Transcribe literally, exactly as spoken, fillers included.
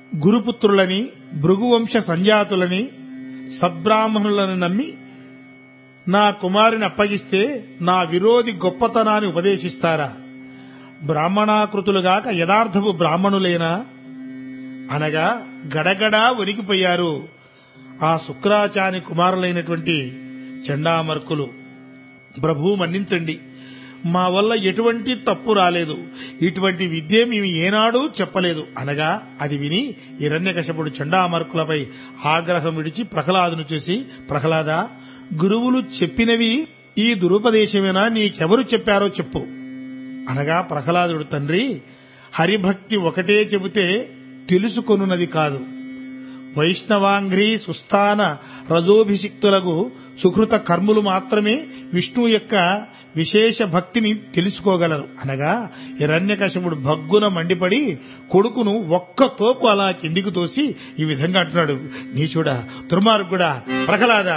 గురుపుత్రులని, భృగువంశ సంజాతులని, సద్బ్రాహ్మణులను నమ్మి నా కుమారుని అప్పగిస్తే నా విరోధి గొప్పతనాన్ని ఉపదేశిస్తారా? బ్రాహ్మణాకృతులుగాక యథార్థపు బ్రాహ్మణులేనా అనగా గడగడా వణికిపోయారు ఆ శుక్రాచార్య కుమారులైనటువంటి చండామర్కులు. ప్రభు మన్నించండి, మా వల్ల ఎటువంటి తప్పు రాలేదు, ఇటువంటి విద్య మేము ఏనాడూ చెప్పలేదు అనగా అది విని హిరణ్యకశపుడు చండామర్కులపై ఆగ్రహం విడిచి ప్రహ్లాదును చూసి, ప్రహ్లాద, గురువులు చెప్పినవి ఈ దురుపదేశమేనా? నీకెవరు చెప్పారో చెప్పు అనగా ప్రహ్లాదుడు, తండ్రి, హరిభక్తి ఒకటే చెబితే తెలుసుకొనున్నది కాదు. వైష్ణవాంఘ్రీ సుస్థాన రజోభిషిక్తులకు సుకృత కర్ములు మాత్రమే విష్ణు యొక్క విశేష భక్తిని తెలుసుకోగలరు అనగా హిరణ్యకశపుడు భగ్గున మండిపడి కొడుకును ఒక్క తోపు అలా కిందికి తోసి ఈ విధంగా అంటున్నాడు, నీచుడా, దుర్మార్గుడా, ప్రహ్లాద,